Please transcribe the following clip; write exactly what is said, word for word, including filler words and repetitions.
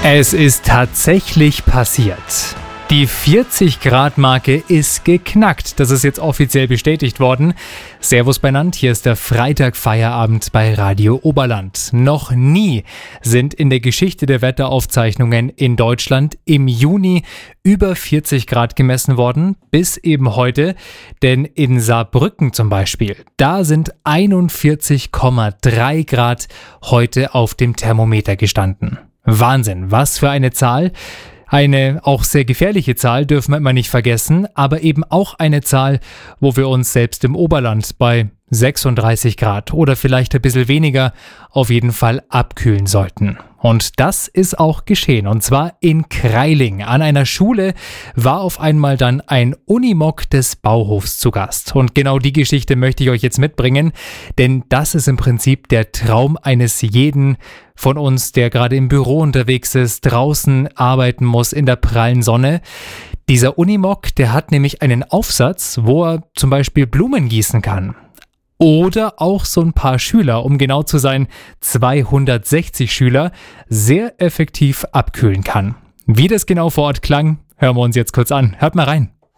Es ist tatsächlich passiert. Die vierzig-Grad-Marke ist geknackt. Das ist jetzt offiziell bestätigt worden. Servus beinand, hier ist der Freitag-Feierabend bei Radio Oberland. Noch nie sind in der Geschichte der Wetteraufzeichnungen in Deutschland im Juni über vierzig Grad gemessen worden, bis eben heute. Denn in Saarbrücken zum Beispiel, da sind einundvierzig Komma drei Grad heute auf dem Thermometer gestanden. Wahnsinn, was für eine Zahl. Eine auch sehr gefährliche Zahl dürfen wir immer nicht vergessen, aber eben auch eine Zahl, wo wir uns selbst im Oberland bei sechsunddreißig Grad oder vielleicht ein bisschen weniger auf jeden Fall abkühlen sollten. Und das ist auch geschehen, und zwar in Kreiling. An einer Schule war auf einmal dann ein Unimog des Bauhofs zu Gast. Und genau die Geschichte möchte ich euch jetzt mitbringen, denn das ist im Prinzip der Traum eines jeden von uns, der gerade im Büro unterwegs ist, draußen arbeiten muss in der prallen Sonne. Dieser Unimog, der hat nämlich einen Aufsatz, wo er zum Beispiel Blumen gießen kann. Oder auch so ein paar Schüler, um genau zu sein, zweihundertsechzig Schüler, sehr effektiv abkühlen kann. Wie das genau vor Ort klang, hören wir uns jetzt kurz an. Hört mal rein.